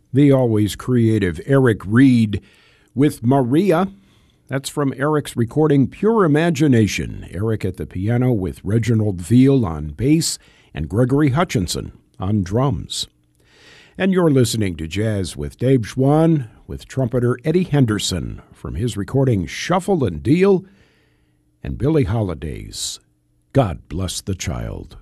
The always creative Eric Reed with Maria. That's from Eric's recording Pure Imagination. Eric at the piano with Reginald Veal on bass and Gregory Hutchinson on drums. And you're listening to Jazz with Dave Schwann with trumpeter Eddie Henderson from his recording Shuffle and Deal and Billie Holiday's God Bless the Child.